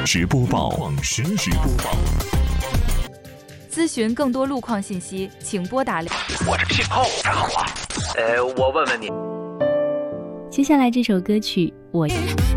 实播报，实时播报。 咨询更多路况信息，请拨打。 我这信号不太好啊。我问问你， 接下来这首歌曲我。